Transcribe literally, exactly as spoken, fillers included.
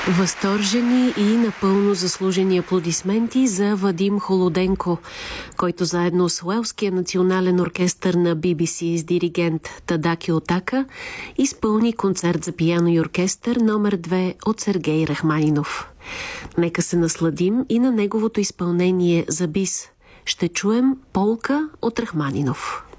Възторжени и напълно заслужени аплодисменти за Вадим Холоденко, който заедно с Уелския национален оркестър на Би Би Си с диригент Тадаки Отака изпълни концерт за пиано и оркестър номер две от Сергей Рахманинов. Нека се насладим и на неговото изпълнение за бис. Ще чуем полка от Рахманинов.